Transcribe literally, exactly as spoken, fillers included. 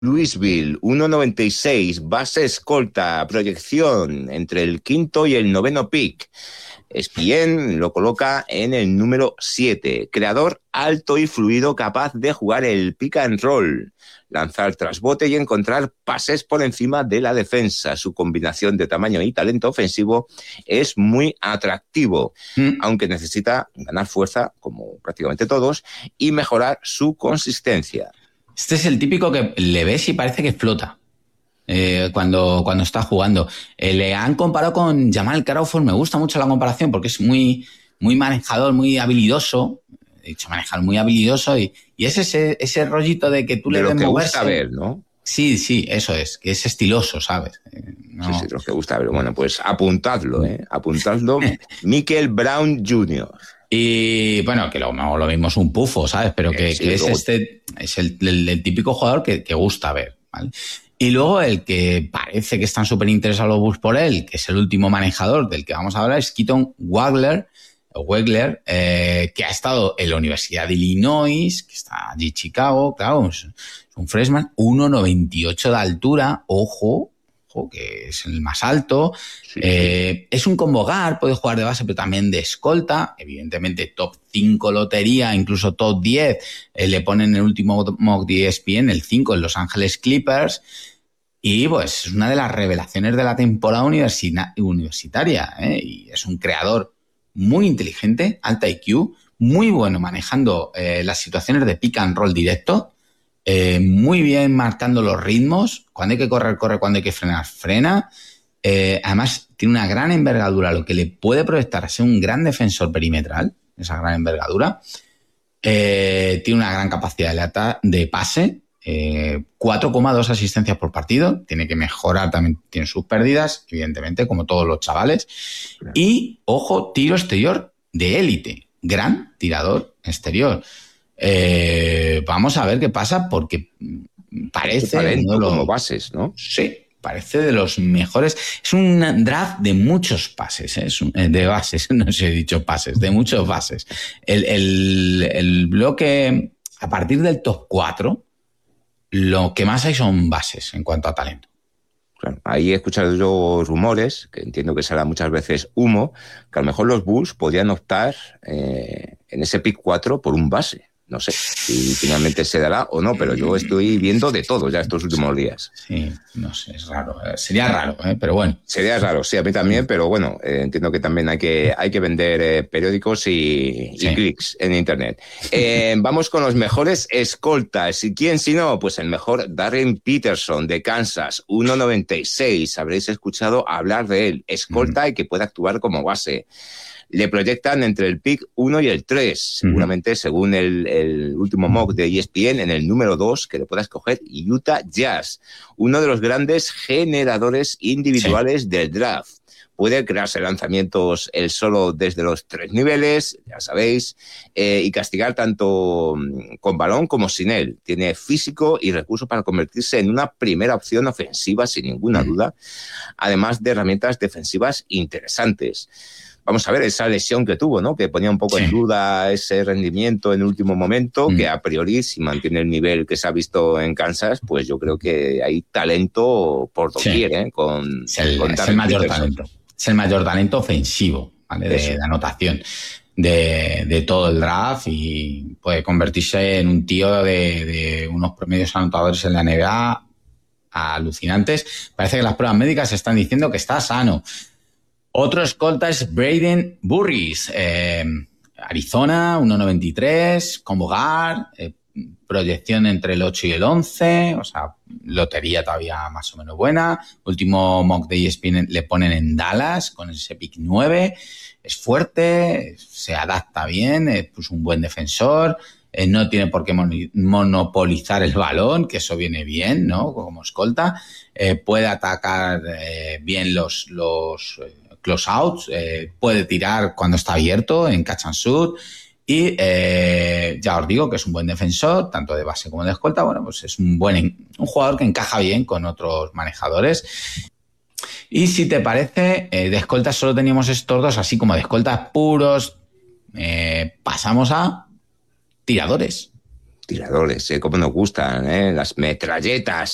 Louisville, uno noventa y seis, base escolta, proyección entre el quinto y el noveno pick. E S P N lo coloca en el número siete. Creador alto y fluido, capaz de jugar el pick and roll, lanzar tras bote y encontrar pases por encima de la defensa. Su combinación de tamaño y talento ofensivo es muy atractivo, mm. aunque necesita ganar fuerza, como prácticamente todos, y mejorar su consistencia. Este es el típico que le ves y parece que flota eh, cuando, cuando está jugando. Eh, le han comparado con Jamal Crawford. Me gusta mucho la comparación porque es muy, muy manejador, muy habilidoso. He dicho manejar, muy habilidoso. Y, y es ese, ese rollito de que tú de le ves moverse. De lo que gusta ver, ¿no? Sí, sí, eso es. Que es estiloso, ¿sabes? No. Sí, sí, de lo que gusta ver. Bueno, pues apuntadlo, ¿eh? Apuntadlo. Michael Brown junior Y bueno, que lo, lo mismo es un pufo, ¿sabes? Pero que, sí, que es luego... este, es el, el, el típico jugador que, que gusta ver, ¿vale? Y luego el que parece que están súper interesados los Bulls por él, que es el último manejador del que vamos a hablar, es Keaton Wagler, Wegler, eh, que ha estado en la Universidad de Illinois, que está allí en Chicago, claro, es un freshman, uno noventa y ocho de altura, ojo, que es el más alto, sí, eh, sí. Es un combo guard, puede jugar de base pero también de escolta, evidentemente top cinco lotería, incluso top diez, eh, le ponen el último mock de E S P N, el cinco en Los Ángeles Clippers, y pues es una de las revelaciones de la temporada universina- universitaria, ¿eh? Y es un creador muy inteligente, alta I Q, muy bueno manejando eh, las situaciones de pick and roll directo, Eh, muy bien marcando los ritmos, cuando hay que correr, corre, cuando hay que frenar, frena. Eh, además, tiene una gran envergadura, lo que le puede proyectar a ser un gran defensor perimetral, esa gran envergadura. Eh, tiene una gran capacidad de, ata- de pase, eh, cuatro coma dos asistencias por partido, tiene que mejorar, también tiene sus pérdidas, evidentemente, como todos los chavales. Claro. Y, ojo, tiro exterior de élite, gran tirador exterior. Eh, vamos a ver qué pasa porque parece talento, uno de los, como bases, ¿no? Sí, parece de los mejores. Es un draft de muchos pases, ¿eh? Es un, de bases, no sé, he dicho pases, de muchos bases. El, el, el bloque, a partir del top cuatro, lo que más hay son bases en cuanto a talento. Claro, ahí he escuchado yo rumores, que entiendo que será muchas veces humo, que a lo mejor los Bulls podrían optar eh, en ese pick cuatro por un base. No sé si finalmente se dará o no, pero yo estoy viendo de todo ya estos últimos días. Sí, no sé, es raro. Sería raro, ¿eh? Pero bueno. Sería raro, sí, a mí también, pero bueno, eh, entiendo que también hay que, hay que vender eh, periódicos y, sí. y clics en internet. Eh, vamos con los mejores escoltas. ¿Y quién si no? Pues el mejor Darren Peterson de Kansas, uno noventa y seis. Habréis escuchado hablar de él. Escolta mm. y que puede actuar como base. Le proyectan entre el pick uno y el tres, seguramente, uh-huh. según el, el último mock de E S P N, en el número dos, que le pueda escoger Utah Jazz, uno de los grandes generadores individuales sí. del draft. Puede crearse lanzamientos él solo desde los tres niveles, ya sabéis, eh, y castigar tanto con balón como sin él. Tiene físico y recursos para convertirse en una primera opción ofensiva, sin ninguna uh-huh. duda, además de herramientas defensivas interesantes. Vamos a ver esa lesión que tuvo, ¿no? Que ponía un poco sí. en duda ese rendimiento en el último momento, mm. que a priori, si mantiene el nivel que se ha visto en Kansas, pues yo creo que hay talento por doquier, sí. ¿eh? Con, es el, con es el mayor talento. Es el mayor talento ofensivo, ¿vale? De, de anotación de, de todo el draft y puede convertirse en un tío de, de unos promedios anotadores en la N B A alucinantes. Parece que las pruebas médicas están diciendo que está sano. Otro escolta es Braden Burris, eh, Arizona, uno noventa y tres, combo guard, eh, proyección entre el ocho y el once, o sea, lotería todavía más o menos buena. Último mock de E S P N le ponen en Dallas con ese pick nueve. Es fuerte, se adapta bien, es pues un buen defensor, eh, no tiene por qué mon- monopolizar el balón, que eso viene bien, ¿no? Como escolta. Eh, puede atacar eh, bien los... los eh, close outs, eh, puede tirar cuando está abierto en catch and shoot y eh, ya os digo que es un buen defensor, tanto de base como de escolta. Bueno, pues es un buen un jugador que encaja bien con otros manejadores. Y si te parece, eh, de escoltas solo teníamos estos dos, así como de escoltas puros. Eh, pasamos a tiradores. Tiradores, ¿eh? Como nos gustan, ¿eh? Las metralletas.